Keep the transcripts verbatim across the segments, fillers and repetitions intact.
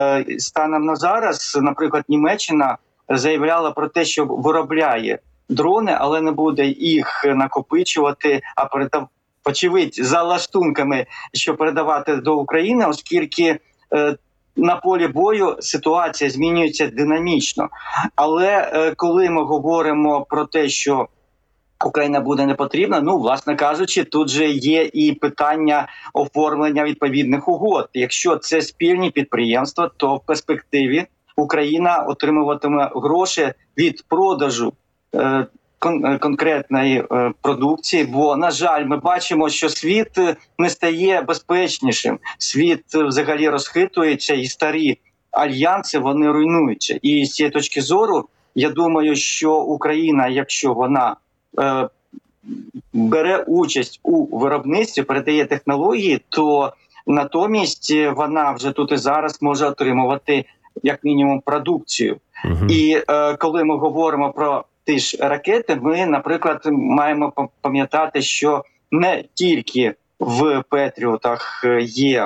станом на зараз, наприклад, Німеччина заявляла про те, що виробляє дрони, але не буде їх накопичувати, а передав, очевидь, за лаштунками, що передавати до України, оскільки е, на полі бою ситуація змінюється динамічно. Але е, коли ми говоримо про те, що Україна буде не потрібна, ну, власне кажучи, тут же є і питання оформлення відповідних угод. Якщо це спільні підприємства, то в перспективі Україна отримуватиме гроші від продажу е, кон- конкретної е, продукції. Бо, на жаль, ми бачимо, що світ не стає безпечнішим. Світ взагалі розхитується, і старі альянси, вони руйнуються. І з цієї точки зору, я думаю, що Україна, якщо вона е, бере участь у виробництві, передає технології, то натомість вона вже тут і зараз може отримувати як мінімум продукцію. Uh-huh. І е, коли ми говоримо про ті ж ракети, ми, наприклад, маємо пам'ятати, що не тільки в Петріотах є,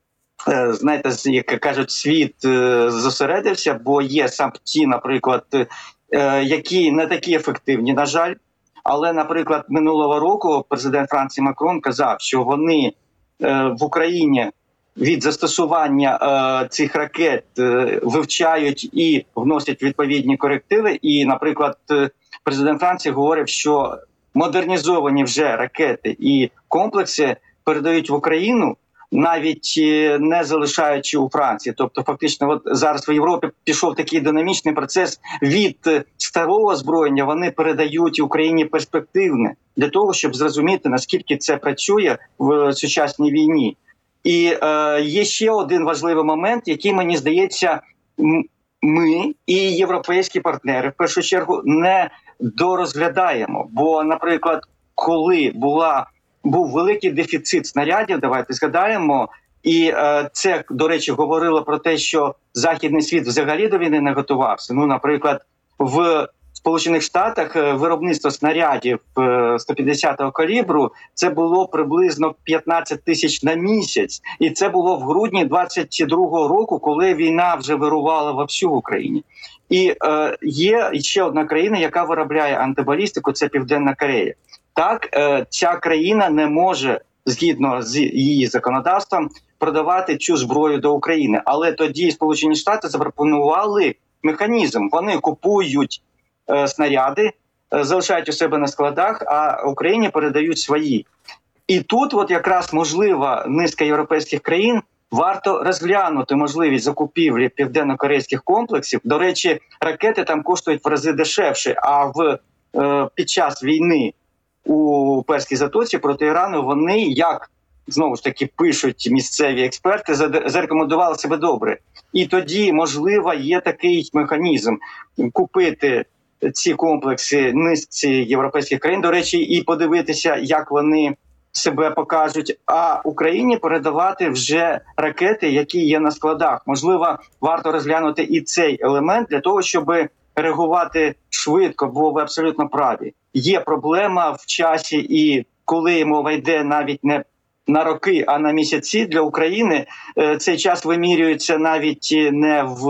е, знаєте, як кажуть, світ е, зосередився, бо є сам ті, наприклад, е, які не такі ефективні, на жаль. Але, наприклад, минулого року президент Франції Макрон казав, що вони е, в Україні від застосування е, цих ракет е, вивчають і вносять відповідні корективи. І, наприклад, президент Франції говорив, що модернізовані вже ракети і комплекси передають в Україну, навіть не залишаючи у Франції. Тобто, фактично, от зараз в Європі пішов такий динамічний процес від старого озброєння, вони передають Україні перспективне, для того, щоб зрозуміти, наскільки це працює в сучасній війні. І е, є ще один важливий момент, який, мені здається, ми і європейські партнери, в першу чергу, не дорозглядаємо. Бо, наприклад, коли була, був великий дефіцит снарядів, давайте згадаємо, і е, це, до речі, говорило про те, що Західний світ взагалі до війни не готувався. Ну, наприклад, в Сполучених Штатах виробництво снарядів сто п'ятдесятого калібру це було приблизно п'ятнадцять тисяч на місяць. І це було в грудні двадцять другого року, коли війна вже вирувала вовсю в Україні. І е, є ще одна країна, яка виробляє антибалістику, це Південна Корея. Так, е, ця країна не може, згідно з її законодавством, продавати цю зброю до України. Але тоді Сполучені Штати запропонували механізм. Вони купують снаряди, залишають у себе на складах, а Україні передають свої. І тут от якраз можлива низка європейських країн, варто розглянути можливість закупівлі південно-корейських комплексів. До речі, ракети там коштують в рази дешевше, а в, е, під час війни у Перській затоці проти Ірану вони, як знову ж таки пишуть місцеві експерти, зарекомендували себе добре. І тоді, можливо, є такий механізм купити ці комплекси низці європейських країн, до речі, і подивитися, як вони себе покажуть, а Україні передавати вже ракети, які є на складах. Можливо, варто розглянути і цей елемент для того, щоб реагувати швидко, бо ви абсолютно праві. Є проблема в часі, і коли мова йде навіть не на роки, а на місяці, для України цей час вимірюється навіть не в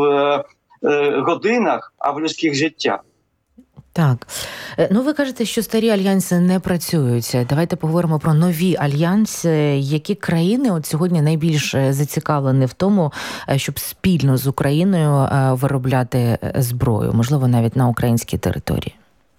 годинах, а в людських життях. Так. Ну, ви кажете, що старі альянси не працюють. Давайте поговоримо про нові альянси. Які країни от сьогодні найбільш зацікавлені в тому, щоб спільно з Україною виробляти зброю, можливо, навіть на українській території?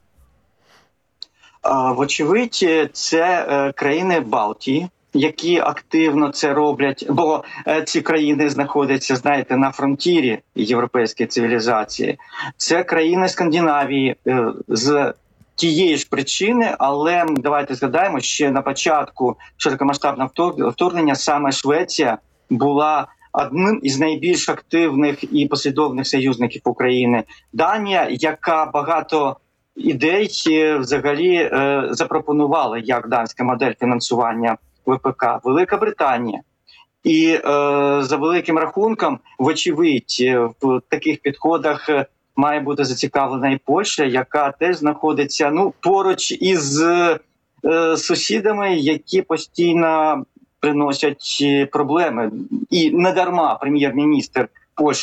Вочевидь, це країни Балтії, які активно це роблять, бо ці країни знаходяться, знаєте, на фронтірі європейської цивілізації. Це країни Скандинавії з тієї ж причини, але давайте згадаємо, ще на початку широкомасштабного вторгнення саме Швеція була одним із найбільш активних і послідовних союзників України. Данія, яка багато ідей взагалі запропонувала як данська модель фінансування ВПК, Велика Британія. І е, за великим рахунком, вочевидь, в таких підходах має бути зацікавлена і Польща, яка теж знаходиться ну, поруч із е, сусідами, які постійно приносять проблеми. І недарма прем'єр-міністр Польща